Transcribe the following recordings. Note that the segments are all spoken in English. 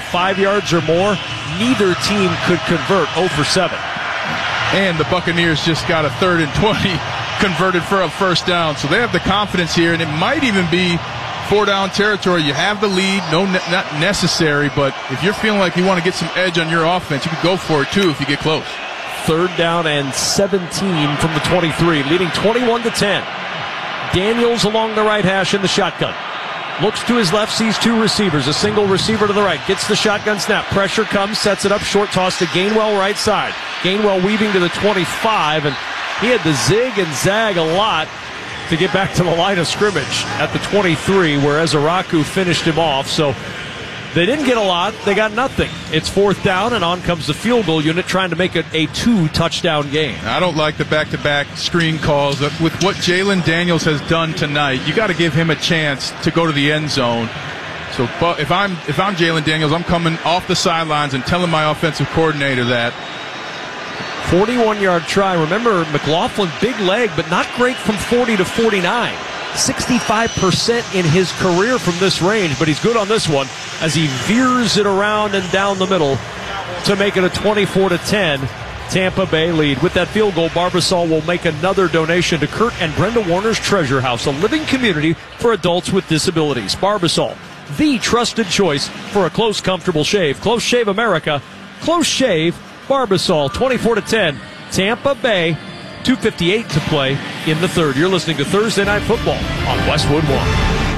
5 yards or more, neither team could convert. 0 for 7. And the Buccaneers just got a 3rd and 20 converted for a first down. So they have the confidence here, and it might even be 4-down territory. You have the lead, not necessary, but if you're feeling like you want to get some edge on your offense, you could go for it too if you get close. 3rd down and 17 from the 23, leading 21-10. Daniels along the right hash in the shotgun. Looks to his left, sees 2 receivers. A single receiver to the right. Gets the shotgun snap. Pressure comes, sets it up. Short toss to Gainwell right side. Gainwell weaving to the 25, and he had to zig and zag a lot to get back to the line of scrimmage at the 23, where Ezeraku finished him off. So they didn't get a lot. They got nothing. It's 4th down, and on comes the field goal unit trying to make it a 2-touchdown game. I don't like the back-to-back screen calls. With what Jalen Daniels has done tonight, you got to give him a chance to go to the end zone. So if I'm Jalen Daniels, I'm coming off the sidelines and telling my offensive coordinator that. 41-yard try. Remember, McLaughlin, big leg, but not great from 40 to 49. 65% in his career from this range, but he's good on this one as he veers it around and down the middle to make it a 24-10 Tampa Bay lead. With that field goal, Barbasol will make another donation to Kurt and Brenda Warner's Treasure House, a living community for adults with disabilities. Barbasol, the trusted choice for a close, comfortable shave. Close Shave America. Close Shave Barbasol. 24-10 Tampa Bay. 2:58 to play in the 3rd. You're listening to Thursday Night Football on Westwood One.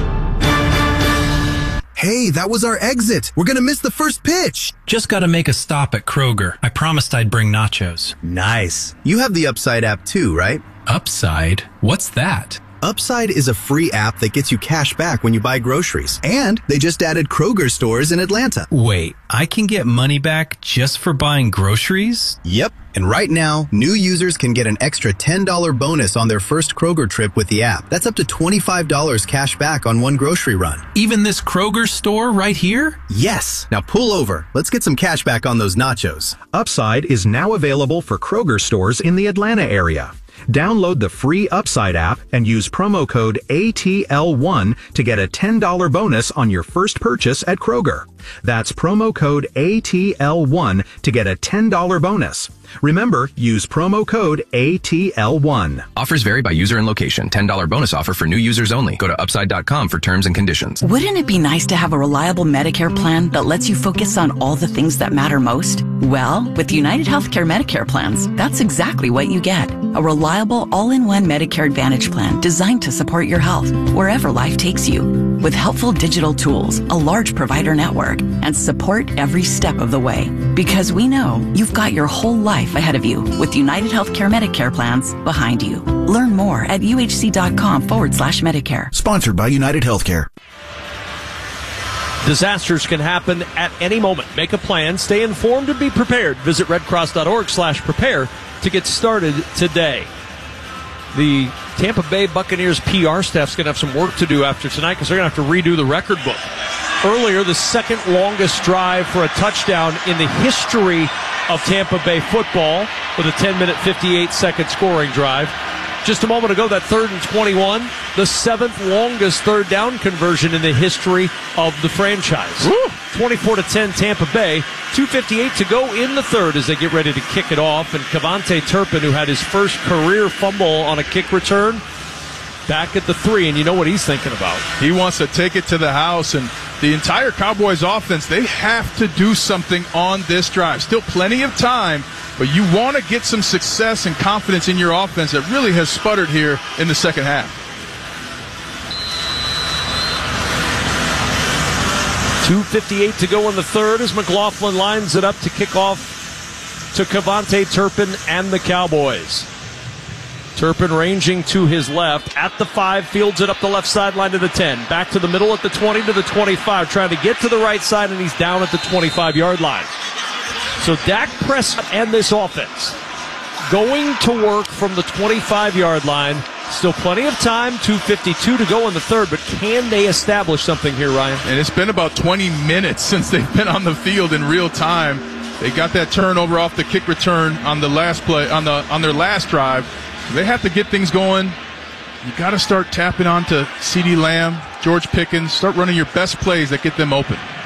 Hey, that was our exit. We're going to miss the first pitch. Just got to make a stop at Kroger. I promised I'd bring nachos. Nice. You have the Upside app too, right? Upside? What's that? Upside is a free app that gets you cash back when you buy groceries. And they just added Kroger stores in Atlanta. Wait, I can get money back just for buying groceries? Yep. And right now, new users can get an extra $10 bonus on their first Kroger trip with the app. That's up to $25 cash back on one grocery run. Even this Kroger store right here? Yes. Now pull over. Let's get some cash back on those nachos. Upside is now available for Kroger stores in the Atlanta area. Download the free Upside app and use promo code ATL1 to get a $10 bonus on your first purchase at Kroger. That's promo code ATL1 to get a $10 bonus. Remember, use promo code ATL1. Offers vary by user and location. $10 bonus offer for new users only. Go to upside.com for terms and conditions. Wouldn't it be nice to have a reliable Medicare plan that lets you focus on all the things that matter most? Well, with United Healthcare Medicare plans, that's exactly what you get. A reliable all-in-one Medicare Advantage plan designed to support your health wherever life takes you. With helpful digital tools, a large provider network, and support every step of the way. Because we know you've got your whole life ahead of you with United Healthcare Medicare plans behind you. Learn more at uhc.com/Medicare. Sponsored by United Healthcare. Disasters can happen at any moment. Make a plan, stay informed, and be prepared. Visit redcross.org/prepare to get started today. The Tampa Bay Buccaneers PR staff's going to have some work to do after tonight because they're going to have to redo the record book. Earlier, the second longest drive for a touchdown in the history of Tampa Bay football with a 10-minute, 58-second scoring drive. Just a moment ago, that 3rd and 21, the 7th longest third down conversion in the history of the franchise. 24-10 Tampa Bay. 2:58 to go in the 3rd as they get ready to kick it off. And KaVontae Turpin, who had his first career fumble on a kick return, back at the 3, and you know what he's thinking about. He wants to take it to the house, and the entire Cowboys offense, they have to do something on this drive. Still plenty of time, but you want to get some success and confidence in your offense that really has sputtered here in the second half. 2:58 to go in the 3rd as McLaughlin lines it up to kick off to KaVontae Turpin and the Cowboys. Turpin ranging to his left at the 5, fields it up the left sideline to the 10. Back to the middle at the 20 to the 25, trying to get to the right side, and he's down at the 25-yard line. So Dak Prescott and this offense going to work from the 25-yard line. Still plenty of time, 2:52 to go in the 3rd, but can they establish something here, Ryan? And it's been about 20 minutes since they've been on the field in real time. They got that turnover off the kick return on the last play, on their last drive. They have to get things going. You got to start tapping onto CeeDee Lamb, George Pickens. Start running your best plays that get them open.